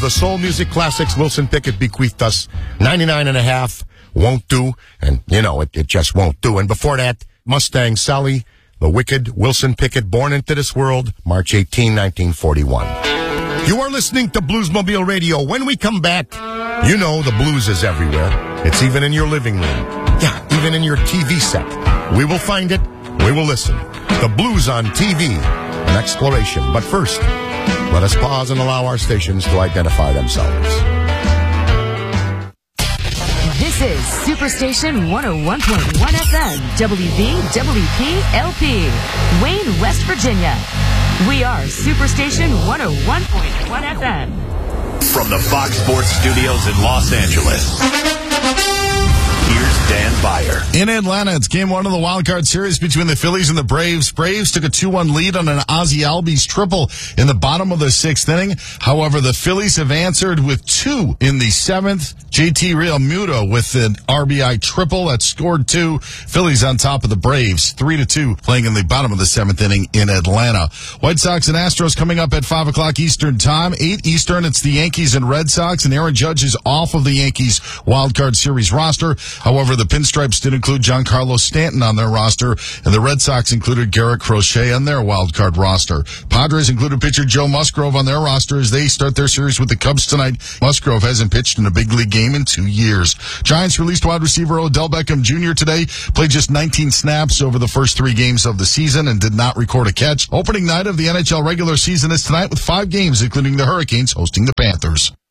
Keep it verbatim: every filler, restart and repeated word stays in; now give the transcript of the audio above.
the soul music classics Wilson Pickett bequeathed us. ninety-nine and a half won't do, and you know, it, it just won't do. And before that, Mustang Sally, the wicked Wilson Pickett, born into this world, March eighteenth, nineteen forty-one. You are listening to Bluesmobile Radio. When we come back, you know the blues is everywhere. It's even in your living room. Yeah, even in your T V set. We will find it. We will listen. The blues on T V. An exploration. But first, let us pause and allow our stations to identify themselves. This is Superstation one oh one point one F M, W V W P L P, Wayne, West Virginia. We are Superstation one oh one point one F M. From the Fox Sports Studios in Los Angeles, here's Dan Beyer. In Atlanta, it's game one of the wild card series between the Phillies and the Braves. Braves took a two one lead on an Ozzie Albies triple in the bottom of the sixth inning. However, the Phillies have answered with two in the seventh. J T Realmuto with an R B I triple that scored two. Phillies on top of the Braves, three to two, playing in the bottom of the seventh inning in Atlanta. White Sox and Astros coming up at five o'clock Eastern time. eight Eastern, it's the Yankees and Red Sox, and Aaron Judge is off of the Yankees wild card series roster. However, the Pinstripes did include Giancarlo Stanton on their roster, and the Red Sox included Garrett Crochet on their wild card roster. Padres included pitcher Joe Musgrove on their roster as they start their series with the Cubs tonight. Musgrove hasn't pitched in a big league game in two years. Giants released wide receiver Odell Beckham Junior today, played just nineteen snaps over the first three games of the season and did not record a catch. Opening night of the N H L regular season is tonight with five games, including the Hurricanes hosting the Panthers.